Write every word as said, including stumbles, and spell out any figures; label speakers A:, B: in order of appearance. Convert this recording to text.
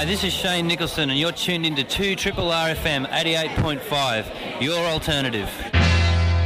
A: Hi, this is Shane Nicholson and you're tuned into two R R F M eighty-eight point five, your alternative.